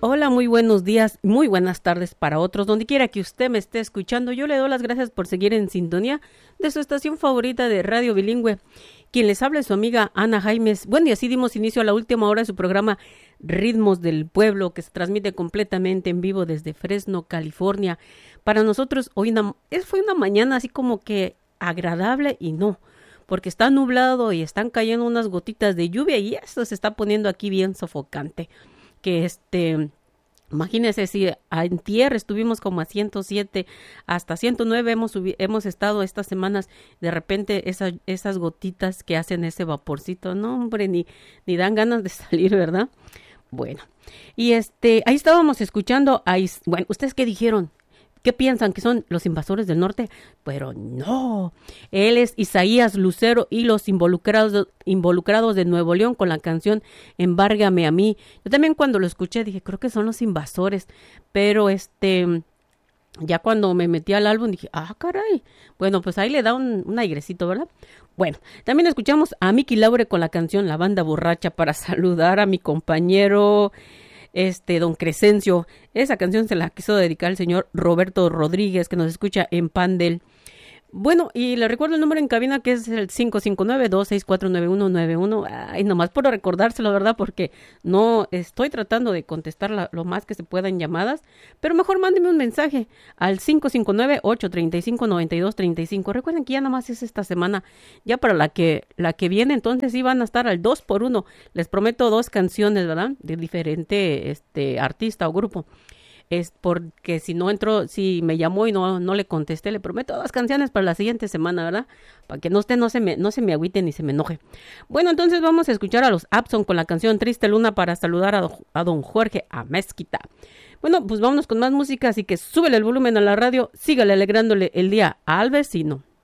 Hola, muy buenos días, muy buenas tardes para otros, donde quiera que usted me esté escuchando. Yo le doy las gracias por seguir en sintonía de su estación favorita de Radio Bilingüe. Quien les habla es su amiga Ana Jaimes. Bueno, y así dimos inicio a la última hora de su programa Ritmos del Pueblo, que se transmite completamente en vivo desde Fresno, California. Para nosotros hoy fue una mañana así como que agradable y no, porque está nublado y están cayendo unas gotitas de lluvia y esto se está poniendo aquí bien sofocante. Que imagínense si en tierra estuvimos como a 107 hasta 109 hemos estado estas semanas, de repente esas gotitas que hacen ese vaporcito, no hombre, ni dan ganas de salir, ¿verdad? Bueno, y ahí estábamos escuchando, bueno, ¿ustedes qué dijeron? ¿Qué piensan que son los invasores del norte? Pero no, él es Isaías Lucero y los involucrados de Nuevo León con la canción Embárgame a mí. Yo también cuando lo escuché dije, creo que son los invasores, pero ya cuando me metí al álbum dije, caray, bueno, pues ahí le da un airecito, ¿verdad? Bueno, también escuchamos a Miki Laure con la canción La Banda Borracha para saludar a mi compañero don Crescencio. Esa canción se la quiso dedicar el señor Roberto Rodríguez, que nos escucha en Pandel. Bueno, y le recuerdo el número en cabina, que es el 559-264-9191. Ay, nomás por recordárselo, ¿verdad? Porque no estoy tratando de contestar lo más que se pueda en llamadas, pero mejor mándeme un mensaje al 559-835-9235. Recuerden que ya nomás es esta semana, ya para la que viene, entonces sí van a estar al 2x1. Les prometo 2 canciones, ¿verdad? De diferente artista o grupo. Es porque si me llamó y no le contesté, le prometo 2 canciones para la siguiente semana, ¿verdad? Para que no se me agüite ni se me enoje. Bueno, entonces vamos a escuchar a los Abson con la canción Triste Luna para saludar a don Jorge Amezquita. Bueno, pues vámonos con más música, así que súbele el volumen a la radio, sígale alegrándole el día al vecino.